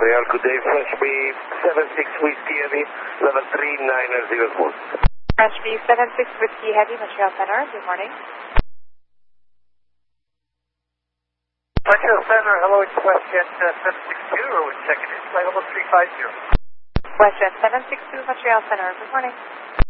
Montreal, good day. French Bee 76 Whiskey Heavy, level 39 smooth. French Bee 76 Whiskey Heavy, Montreal Center, good morning. Montreal Center, hello, it's WestJet 762, checking in, flight level 350. WestJet 762, Montreal Center, good morning.